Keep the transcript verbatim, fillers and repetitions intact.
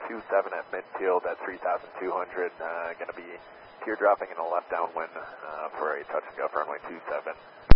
two seven at midfield at three thousand two hundred. Uh, going to be teardropping in a left downwind uh, for a touch and go for runway two seven.